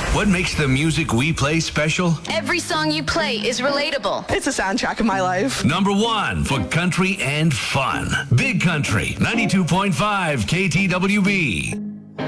What makes the music we play special? Every song you play is relatable. It's a soundtrack of my life. Number one for country and fun. Big Country, 92.5 KTWB.